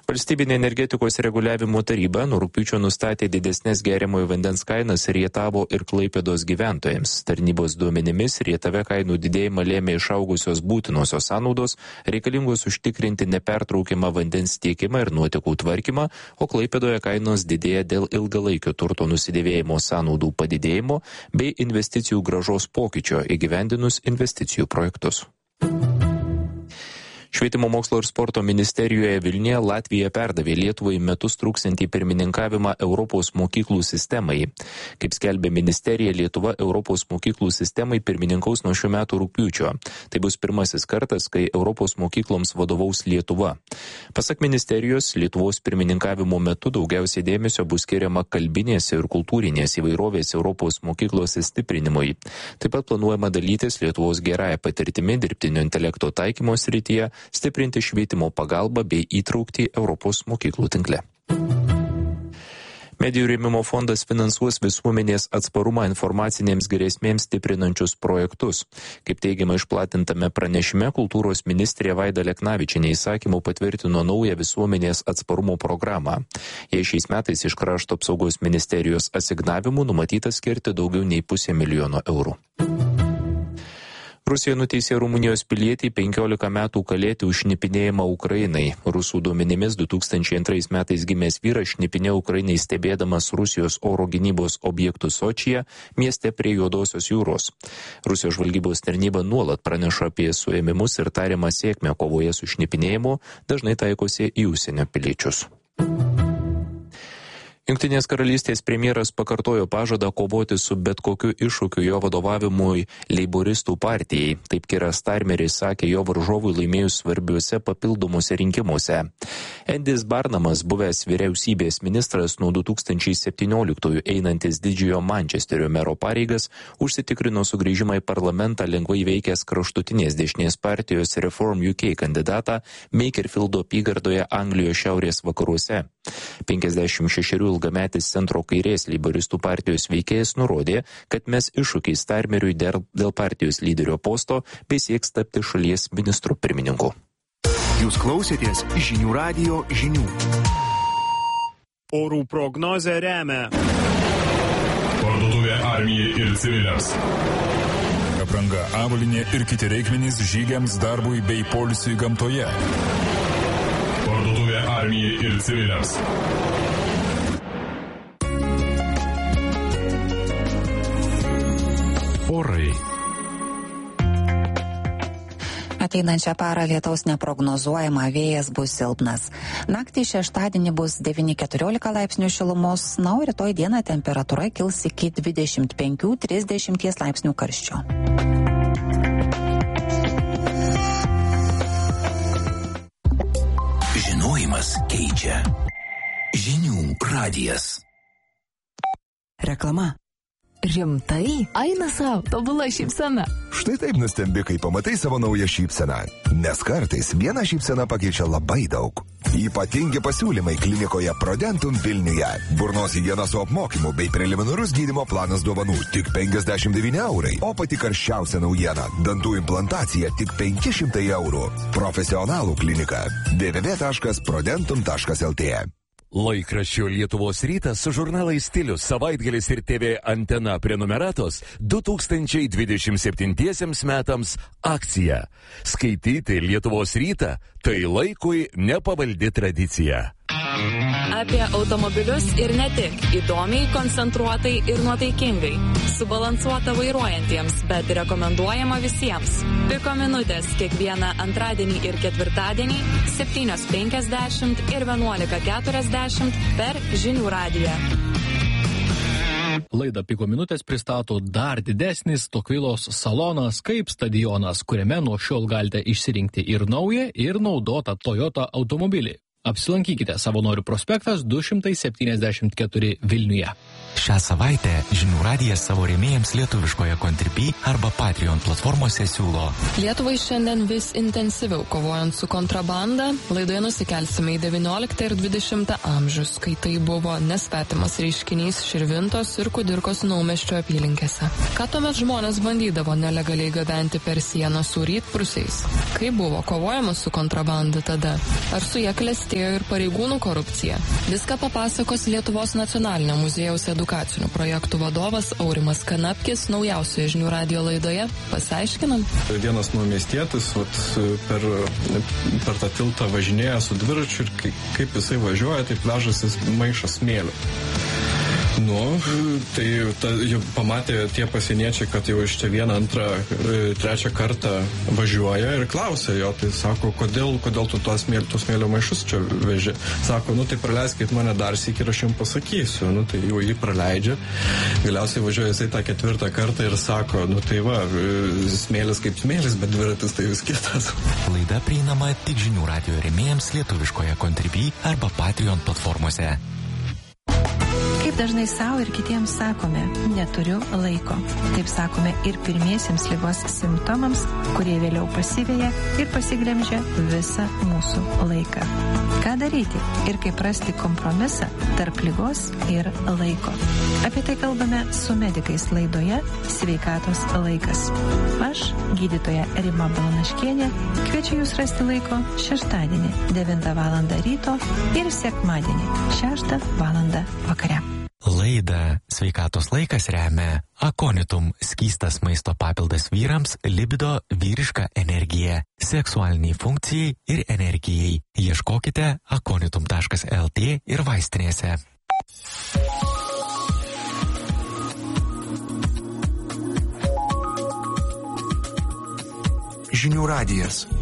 Valstybinė energetikos reguliavimo taryba nuo rugpjūčio nustatė didesnės geriamojo vandens kainas Rietavo ir Klaipėdos gyventojams. Tarnybos duomenimis Rietave kainų didėjimą lėmė išaugusios būtinosios sąnaudos, reikalingos užtikrinti nepertraukiamą vandens tiekimą ir nuotekų tvarkymą, o Klaipėdoje kainos didėja dėl ilgalaikio turto nusidėvėjimo sąnaudų padidėjimo bei investicijų grąžos pokyčio įgyvendinus investicijų projektus. Švietimo mokslo ir sporto ministerijoje Vilniuje Latvija perdavė Lietuvai metus truksiantį pirmininkavimą Europos mokyklų sistemai. Kaip skelbė ministerija, Lietuva Europos mokyklų sistemai pirmininkaus nuo šių metų rugpjūčio. Tai bus pirmasis kartas, kai Europos mokykloms vadovaus Lietuva. Pasak ministerijos, Lietuvos pirmininkavimo metu daugiausiai dėmesio bus skiriama kalbinės ir kultūrinės įvairovės Europos mokyklose stiprinimui. Taip pat planuojama dalytis Lietuvos gerąją patirtimi dirbtinio intelekto taikymo srityje, stiprinti švietimo pagalbą bei įtraukti Europos mokyklų tinkle. Medijų rėmimo fondas finansuos visuomenės atsparumą informacinėms grėsmėms stiprinančius projektus. Kaip teigiama išplatintame pranešime, kultūros ministrė Vaida Leknavičienė įsakymu patvirtino naują visuomenės atsparumo programą. Jei šiais metais iš krašto apsaugos ministerijos asignavimų numatyta skirti daugiau nei 500 000 eurų. Rusija nuteisė Rumunijos pilietį 15 metų kalėti už šnipinėjimą Ukrainai. Rusų duomenimis 2002 metais gimęs vyras šnipinėjo Ukrainai stebėdamas Rusijos oro gynybos objektus Sočyje, mieste prie Juodosios jūros. Rusijos žvalgybos tarnyba nuolat praneša apie suėmimus ir tariamą sėkmę kovoje su šnipinėjimu, dažnai taikosi į užsienio piliečius. Jungtinės karalystės premjeras pakartojo pažadą kovoti su bet kokiu iššūkiu jo vadovavimui Leiboristų partijai. Taip Keir Starmeris sakė jo varžovui laimėjus svarbiuose papildomuose rinkimuose. Endis Barnamas, buvęs vyriausybės ministras nuo 2017 einantis didžiojo Mančesterio mero pareigas, užsitikrino sugrįžimą į parlamentą lengvai veikęs kraštutinės dešinės partijos Reform UK kandidatą Makerfieldo apygardoje Anglijos šiaurės vakaruose. 56 ilgametis centro kairės Leiboristų partijos veikėjas nurodė, kad mes iššūkiai Starmeriui dėl partijos lyderio posto bei sieks tapti šalies ministru pirmininku. Jūs klausėtės Žinių radijo žinių. Orų prognozę remia Parduotuvė armijai ir civiliams. Apranga, avalynė ir kiti reikmenys žygiams, darbui bei poilsiui gamtoje. Parduotuvė armijai ir civiliams. Orai. Ateinančią parą lietaus neprognozuojama, vėjas bus silpnas. Naktį šeštadienį bus 9-14 laipsnių šilumos, na, o rytoj dieną temperatūra kils iki 25-30 laipsnių karščio. Žinojimas keičia. Žinių radijas. Reklama. Rimtai? Eina savo, tobula šypsena. Štai taip nustembi, kai pamatai savo naują šypseną. Nes kartais viena šypsena pakeičia labai daug. Ypatingi pasiūlymai klinikoje Prodentum Vilniuje. Burnos higiena su apmokymu bei preliminarus gydymo planas dovanų tik 59 eurai. O pati karščiausia naujiena – dantų implantacija tik 500 eurų. Profesionalų klinika www.prodentum.lt. Laikraščio Lietuvos rytas su žurnalais Stilius, Savaitgalis ir TV Antena prenumeratos 2027 metams akcija. Skaityti Lietuvos rytą – tai laikui nepavaldi tradicija. Apie automobilius ir ne tik. Įdomiai, koncentruotai ir nuotaikingai. Subalansuota vairuojantiems, bet rekomenduojama visiems. Piko minutės kiekvieną antradienį ir ketvirtadienį 7:50 ir 11:40 per Žinių radiją. Laidą Piko minutės pristato dar didesnis Tokvilos salonas kaip stadionas, kuriame nuo šiol galite išsirinkti ir naują, ir naudotą Toyota automobilį. Apsilankykite Savanorių prospektas 274 Vilniuje. Šią savaitę Žinių radijas savo rėmėjams lietuviškoje Contribui arba Patreon platformose siūlo. Lietuvai šiandien vis intensyviau kovojant su kontrabanda, laidoje nusikelsime į 19 ir 20 amžius, kai tai buvo nesvetimas reiškinys Širvintos ir Kudirkos Naumiesčio apylinkėse. Ką tuomet žmonės bandydavo nelegaliai gabenti per sieną su rytprūsiais? Kaip buvo kovojama su kontrabanda tada? Ar su ja klestėjo išaiškėjo ir pareigūnų korupcija. Viską papasakos Lietuvos nacionalinio muziejaus edukacinių projektų vadovas Aurimas Kanapkis naujausioje Žinių radijo laidoje. Pasiaiškinam. Vienas miestietis per tą tiltą važinėja su dviračiu ir kaip jisai važiuoja, taip vežasi maišą smėlio. Tai jau pamatė tie pasieniečiai, kad jau iš čia vieną, antrą, trečią kartą važiuoja ir klausia jo, tai sako, kodėl tu tos smėlio maišus čia veži. Sako, tai praleiskit mane dar sykį ir aš jums pasakysiu. Tai jau jį praleidžia. Galiausiai važiuoja jisai tą ketvirtą kartą ir sako, tai va, smėlis kaip smėlis, bet dviratis tai vis kitas. Laida prieinama tik Žinių radijo rėmėjams lietuviškoje Contribui arba Patreon platformose. Kaip dažnai savo ir kitiems sakome, neturiu laiko. Taip sakome ir pirmiesiems ligos simptomams, kurie vėliau pasiveja ir pasiglemžia visą mūsų laiką. Ką daryti ir kaip rasti kompromisą tarp ligos ir laiko? Apie tai kalbame su medikais laidoje Sveikatos laikas. Aš, gydytoja Rima Balanaškienė, kviečiu jūs rasti laiko šeštadienį 9 val. Ryto ir sekmadienį 6 val. Vakare. Laidą Sveikatos laikas remia Akonitum – skystas maisto papildas vyrams, libido, vyriška energija, seksualiniai funkcijai ir energijai. Ieškokite akonitum.lt ir vaistinėse. Žinių radijas.